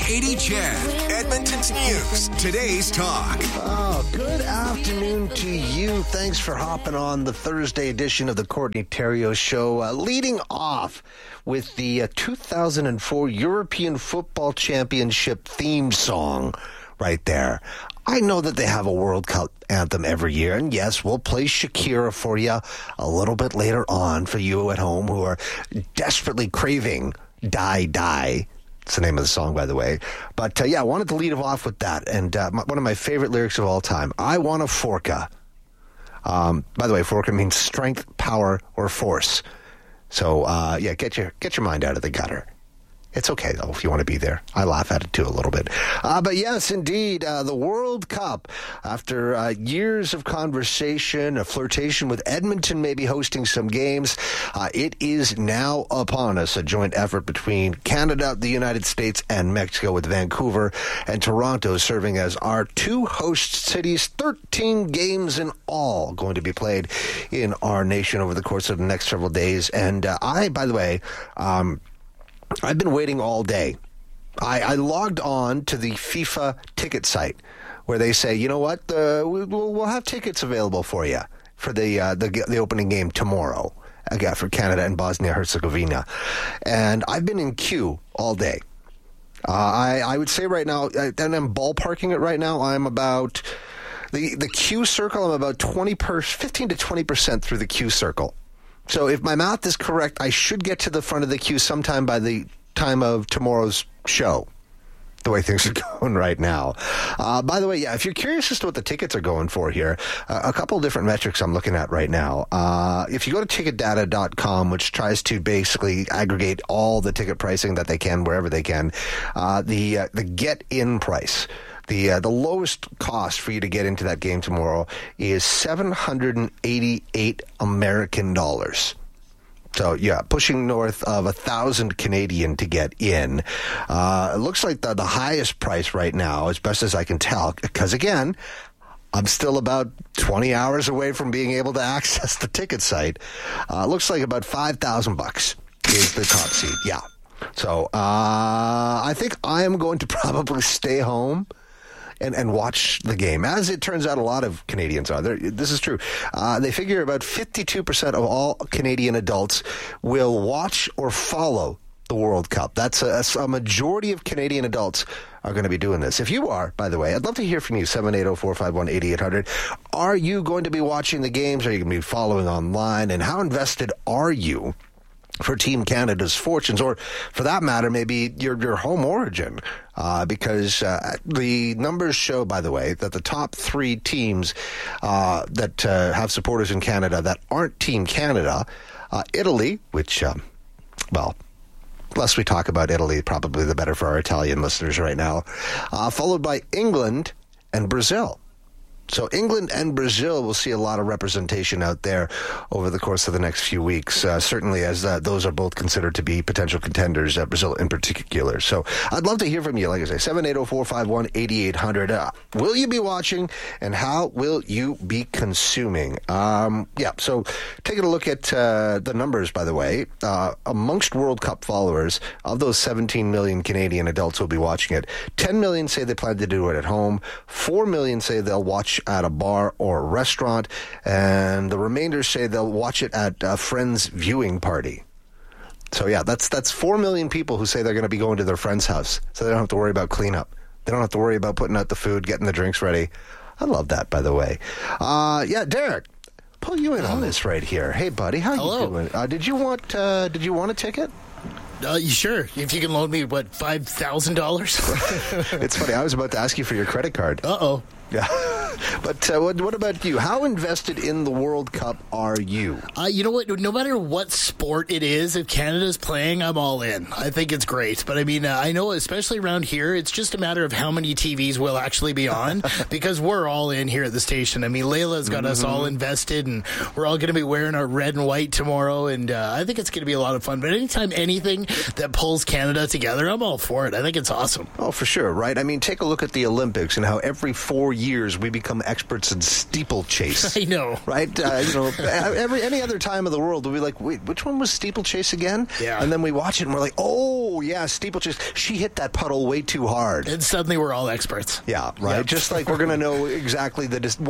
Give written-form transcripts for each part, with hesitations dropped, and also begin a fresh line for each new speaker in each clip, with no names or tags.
Katie Chan, Edmonton's News, today's talk.
Oh, good afternoon to you. Thanks for hopping on the Thursday edition of the Courtney Theriault Show. Leading off with the 2004 European Football Championship theme song right there. I know that they have a World Cup anthem every year, and yes, we'll play Shakira for you a little bit later on for you at home who are desperately craving Die Die. It's the name of the song, by the way. But, I wanted to lead off with that. And one of my favorite lyrics of all time, I want a Forca. By the way, Forca means strength, power, or force. So, get your mind out of the gutter. It's okay, though, if you want to be there. I laugh at it, too, a little bit. But yes, indeed, the World Cup, after years of conversation, a flirtation with Edmonton maybe hosting some games, it is now upon us, a joint effort between Canada, the United States, and Mexico, with Vancouver and Toronto serving as our two host cities. 13 games in all going to be played in our nation over the course of the next several days. And by the way, I've been waiting all day. I logged on to the FIFA ticket site where they say, you know what, we'll have tickets available for you for the opening game tomorrow for Canada and Bosnia-Herzegovina. And I've been in queue all day. I would say right now, and I'm ballparking it right now, I'm about, the queue circle, I'm about 15 to 20% through the queue circle. So if my math is correct, I should get to the front of the queue sometime by the time of tomorrow's show, the way things are going right now. By the way, if you're curious as to what the tickets are going for here, a couple of different metrics I'm looking at right now. If you go to ticketdata.com, which tries to basically aggregate all the ticket pricing that they can wherever they can, the get-in price, the lowest cost for you to get into that game tomorrow is $788 American dollars. So, pushing north of 1,000 Canadian to get in. It looks like the highest price right now, as best as I can tell, because, again, I'm still about 20 hours away from being able to access the ticket site. Looks like about $5,000 is the top seed. Yeah. So, I think I am going to probably stay home and watch the game. As it turns out, a lot of Canadians are. This is true. They figure about 52% of all Canadian adults will watch or follow the World Cup. That's a majority of Canadian adults are going to be doing this. If you are, by the way, I'd love to hear from you, 780-451-8800. Are you going to be watching the games? Are you going to be following online? And how invested are you for Team Canada's fortunes, or for that matter, maybe your home origin? Because the numbers show, by the way, that the top three teams that have supporters in Canada that aren't Team Canada, Italy, which, less we talk about Italy, probably the better for our Italian listeners right now, followed by England and Brazil. So England and Brazil will see a lot of representation out there over the course of the next few weeks, certainly as those are both considered to be potential contenders, Brazil in particular. So I'd love to hear from you. Like I say, 780-451-8800. Will you be watching, and how will you be consuming? So taking a look at the numbers, by the way, amongst World Cup followers, of those 17 million Canadian adults who will be watching it, 10 million say they plan to do it at home, 4 million say they'll watch at a bar or a restaurant, and the remainder say they'll watch it at a friend's viewing party. So that's 4 million people who say they're going to be going to their friend's house, so they don't have to worry about cleanup. They don't have to worry about putting out the food, getting the drinks ready. I love that, by the way. Derek, pull you in on this right here. Hey, buddy, how you doing? Did you want a ticket?
Sure. If you can loan me, $5,000?
It's funny. I was about to ask you for your credit card.
Uh-oh.
Yeah. But what about you? How invested in the World Cup are you?
You know what? No matter what sport it is, if Canada's playing, I'm all in. I think it's great. But I mean, I know especially around here, it's just a matter of how many TVs will actually be on because we're all in here at the station. I mean, Layla's got us all invested, and we're all going to be wearing our red and white tomorrow. And I think it's going to be a lot of fun. But anytime anything that pulls Canada together, I'm all for it. I think it's awesome.
Oh, for sure, right? I mean, take a look at the Olympics and how every 4 years we become become experts in steeplechase.
I know.
Right? Any other time of the world, we'll be like, wait, which one was steeplechase again?
Yeah.
And then we watch it and we're like, oh, yeah, steeplechase. She hit that puddle way too hard.
And suddenly we're all experts.
Yeah, right. Yep. Just like we're going to know exactly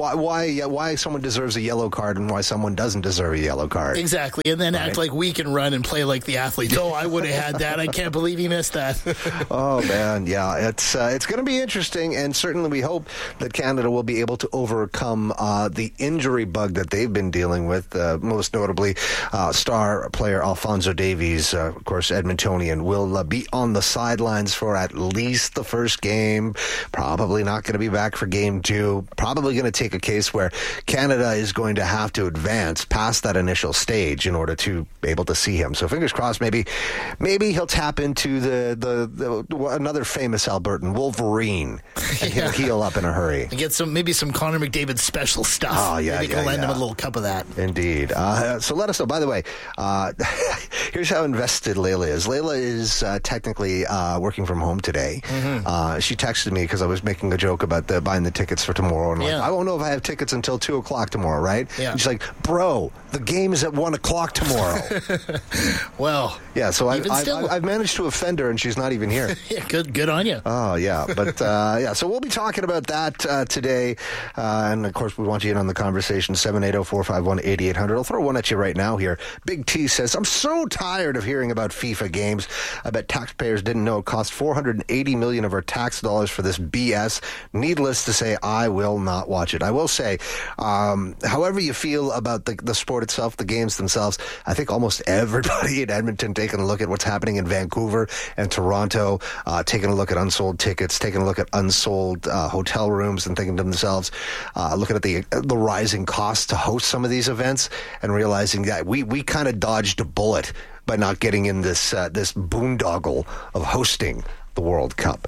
why someone deserves a yellow card and why someone doesn't deserve a yellow card.
Exactly. And then act like we can run and play like the athletes. Oh, I would have had that. I can't believe he missed that.
Oh, man. Yeah, it's going to be interesting. And certainly we hope that Canada will be able to overcome the injury bug that they've been dealing with. Most notably, star player Alphonso Davies, of course, Edmontonian, will be on the sidelines for at least the first game. Probably not going to be back for game 2. Probably going to take a case where Canada is going to have to advance past that initial stage in order to be able to see him. So fingers crossed, maybe he'll tap into the another famous Albertan, Wolverine, and he'll heal up in a hurry.
And get maybe some Connor McDavid special stuff.
Oh, yeah,
maybe can lend him a little cup of that.
Indeed. So let us know. By the way, here's how invested Layla is. Layla is technically working from home today. Mm-hmm. She texted me because I was making a joke about buying the tickets for tomorrow. And like, I won't know if I have tickets until 2 o'clock tomorrow, right?
Yeah.
And she's like, bro, the game is at 1 o'clock tomorrow.
Well,
yeah, so I've managed to offend her, and she's not even here.
Yeah, good on you.
Oh, yeah. But, so we'll be talking about that today. And, of course, we want you in on the conversation, 780-451-8800. I'll throw one at you right now here. Big T says, I'm so tired of hearing about FIFA games. I bet taxpayers didn't know it cost $480 million of our tax dollars for this BS. Needless to say, I will not watch it. I will say, however you feel about the sport itself, the games themselves, I think almost everybody in Edmonton taking a look at what's happening in Vancouver and Toronto, taking a look at unsold tickets, taking a look at unsold hotel rooms and thinking to themselves, looking at the rising costs to host some of these events and realizing that we kind of dodged a bullet by not getting in this boondoggle of hosting the World Cup.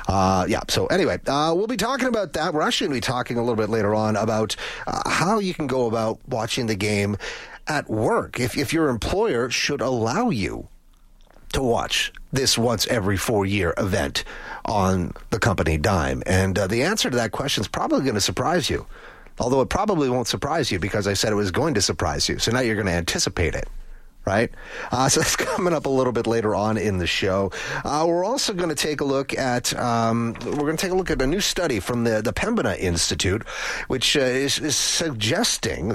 So anyway, we'll be talking about that. We're actually going to be talking a little bit later on about how you can go about watching the game at work if your employer should allow you to watch this once every 4-year event on the company dime. And the answer to that question is probably going to surprise you. Although it probably won't surprise you because I said it was going to surprise you. So now you're going to anticipate it. Right? So that's coming up a little bit later on in the show. We're also going to take a look at a new study from the Pembina Institute, which is suggesting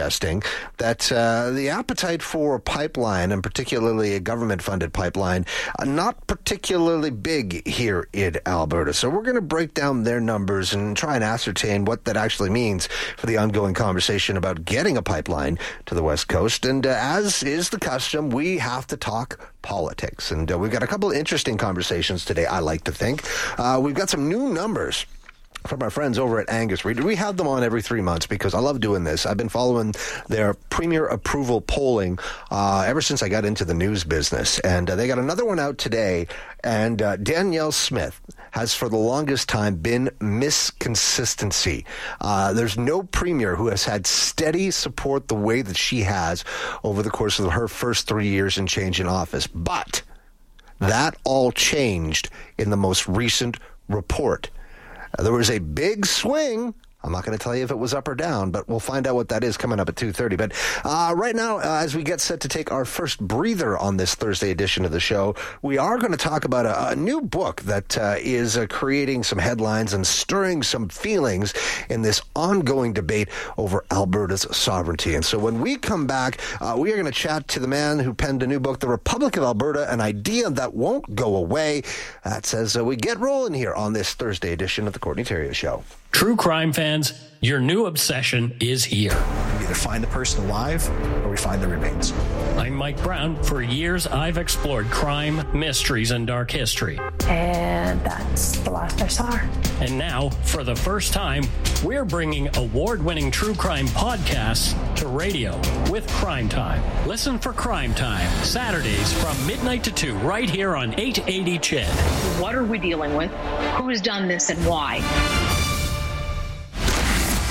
that the appetite for a pipeline, and particularly a government-funded pipeline, not particularly big here in Alberta. So we're going to break down their numbers and try and ascertain what that actually means for the ongoing conversation about getting a pipeline to the West Coast. And as is the custom, we have to talk politics. And we've got a couple of interesting conversations today, I like to think. We've got some new numbers from our friends over at Angus Reid. We have them on every 3 months because I love doing this. I've been following their premier approval polling ever since I got into the news business. And they got another one out today. And Danielle Smith has for the longest time been Miss Consistency. There's no premier who has had steady support the way that she has over the course of her first 3 years and change in office. But that all changed in the most recent report. There was a big swing. I'm not going to tell you if it was up or down, but we'll find out what that is coming up at 2:30. But right now, as we get set to take our first breather on this Thursday edition of the show, we are going to talk about a new book that is creating some headlines and stirring some feelings in this ongoing debate over Alberta's sovereignty. And so when we come back, we are going to chat to the man who penned a new book, The Republic of Alberta, an idea that won't go away. That's as we get rolling here on this Thursday edition of the Courtney Theriault Show.
True crime fans, your new obsession is here.
We either find the person alive or we find their remains.
I'm Mike Brown. For years, I've explored crime, mysteries, and dark history.
And that's the last I saw her.
And now, for the first time, we're bringing award-winning true crime podcasts to radio with Crime Time. Listen for Crime Time, Saturdays from midnight to 2, right here on 880 CHED.
What are we dealing with? Who has done this and why?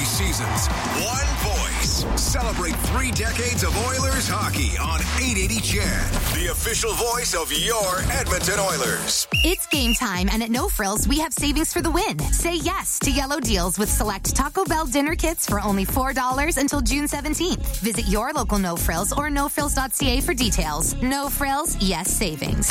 seasons, one voice. Celebrate 3 decades of Oilers hockey on 880 CHED, the official voice of your Edmonton Oilers.
It's game time, and at No Frills, we have savings for the win. Say yes to yellow deals with select Taco Bell dinner kits for only $4 until June 17th. Visit your local No Frills or nofrills.ca for details. No Frills, yes savings.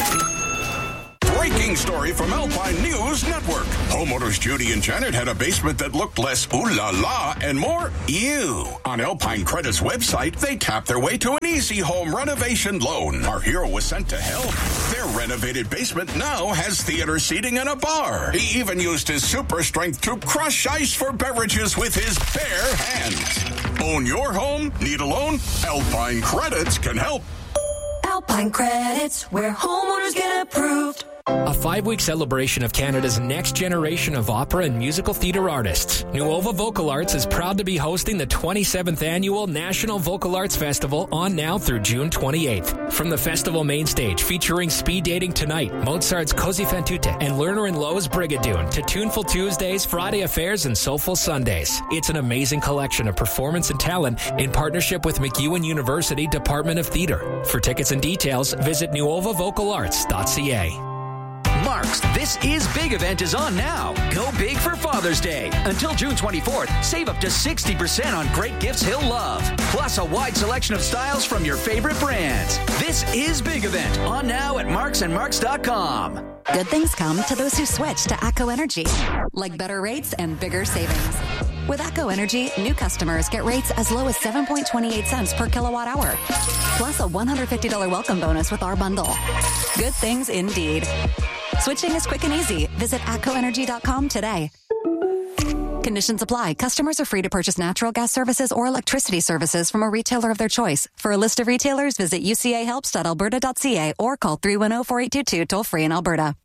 Breaking story from Alpine News Network. Homeowners Judy and Janet had a basement that looked less ooh la la and more ew. On Alpine Credit's website, they tapped their way to an easy home renovation loan. Our hero was sent to help. Their renovated basement now has theater seating and a bar. He even used his super strength to crush ice for beverages with his bare hands. Own your home? Need a loan? Alpine Credits can help.
Alpine Credits, where homeowners get approved.
A 5-week celebration of Canada's next generation of opera and musical theatre artists. Nuova Vocal Arts is proud to be hosting the 27th Annual National Vocal Arts Festival on now through June 28th. From the festival main stage featuring Speed Dating Tonight, Mozart's Così fan tutte, and Lerner and Lowe's Brigadoon, to Tuneful Tuesdays, Friday Affairs, and Soulful Sundays. It's an amazing collection of performance and talent in partnership with MacEwan University Department of Theatre. For tickets and details, visit nuovavocalarts.ca.
Mark's This Is Big event is on now. Go big for Father's Day. Until June 24th, save up to 60% on great gifts he'll love. Plus a wide selection of styles from your favorite brands. This Is Big event on now at marksandmarks.com.
Good things come to those who switch to ACO Energy, like better rates and bigger savings. With ACO Energy, new customers get rates as low as 7.28 cents per kilowatt hour, plus a $150 welcome bonus with our bundle. Good things indeed. Switching is quick and easy. Visit ACOenergy.com today. Conditions apply. Customers are free to purchase natural gas services or electricity services from a retailer of their choice. For a list of retailers, visit ucahelps.alberta.ca or call 310-4822 toll-free in Alberta.